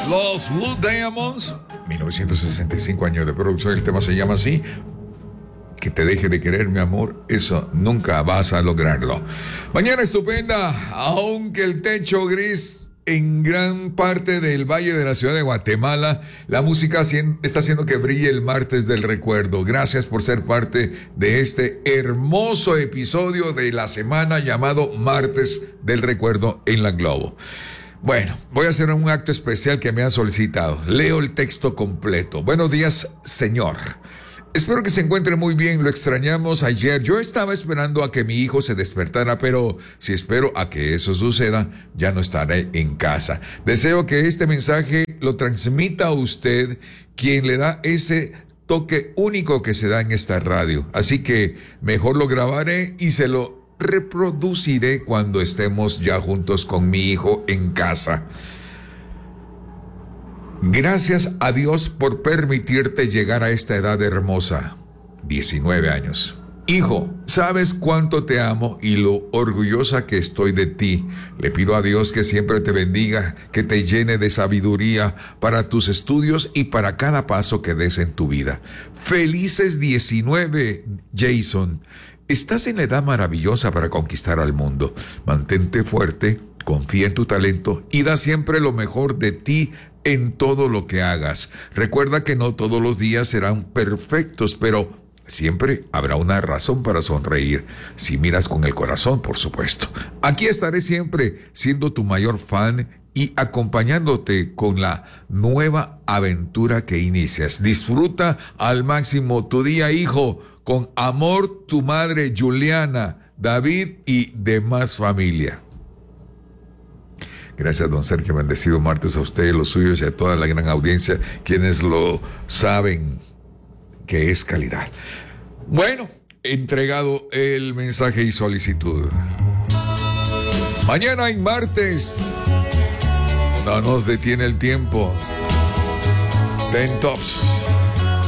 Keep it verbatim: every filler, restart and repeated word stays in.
Los Blue Diamonds, mil novecientos sesenta y cinco años de producción, el tema se llama así. Que te deje de querer, mi amor, eso nunca vas a lograrlo. Mañana estupenda, aunque el techo gris en gran parte del valle de la ciudad de Guatemala, la música está haciendo que brille el martes del recuerdo. Gracias por ser parte de este hermoso episodio de la semana llamado Martes del Recuerdo en la Globo. Bueno, voy a hacer un acto especial que me han solicitado. Leo el texto completo. Buenos días, señor. Espero que se encuentre muy bien, lo extrañamos ayer. Yo estaba esperando a que mi hijo se despertara, pero si espero a que eso suceda, ya no estaré en casa. Deseo que este mensaje lo transmita a usted, quien le da ese toque único que se da en esta radio. Así que mejor lo grabaré y se lo reproduciré cuando estemos ya juntos con mi hijo en casa. Gracias a Dios por permitirte llegar a esta edad hermosa, diecinueve años. Hijo, sabes cuánto te amo y lo orgullosa que estoy de ti. Le pido a Dios que siempre te bendiga, que te llene de sabiduría para tus estudios y para cada paso que des en tu vida. Felices diecinueve, Jason. Estás en la edad maravillosa para conquistar al mundo. Mantente fuerte, confía en tu talento y da siempre lo mejor de ti en todo lo que hagas. Recuerda que no todos los días serán perfectos, pero siempre habrá una razón para sonreír, si miras con el corazón, por supuesto. Aquí estaré siempre siendo tu mayor fan y acompañándote con la nueva aventura que inicias. Disfruta al máximo tu día, hijo. Con amor, tu madre Juliana, David y demás familia. Gracias, don Sergio. Bendecido martes a usted, los suyos y a toda la gran audiencia, quienes lo saben que es calidad. Bueno, entregado el mensaje y solicitud. Mañana en martes, no nos detiene el tiempo. Ten Tops.